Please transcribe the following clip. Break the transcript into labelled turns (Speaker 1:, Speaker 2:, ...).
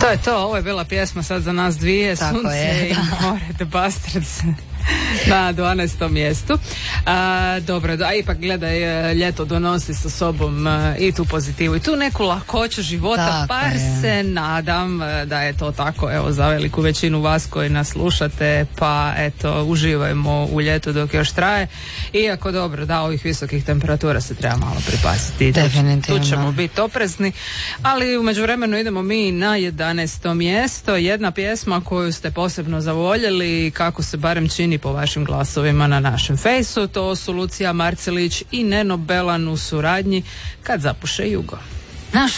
Speaker 1: To je to, ovo je bila pjesma sad za nas dvije,
Speaker 2: Tako
Speaker 1: Sunce
Speaker 2: je,
Speaker 1: i more, The Bastards na 12. mjestu. Dobro, da, ipak gledaj, ljeto donosi sa sobom i tu pozitivu i tu neku lakoću života,
Speaker 2: Tako
Speaker 1: par
Speaker 2: je.
Speaker 1: se nadam da je to tako, evo, za veliku većinu vas koji nas slušate, pa eto, uživajmo u ljetu dok još traje, iako dobro, da, ovih visokih temperatura se treba malo pripaziti.
Speaker 2: Definitivno.
Speaker 1: Tu ćemo biti oprezni, ali u međuvremenu idemo mi na 11. mjesto, jedna pjesma koju ste posebno zavoljeli, kako se barem čini po vašim glasovima na našem fejsu, to su Lucija Marcelić i Neno Belan u suradnji Kad zapuše jugo.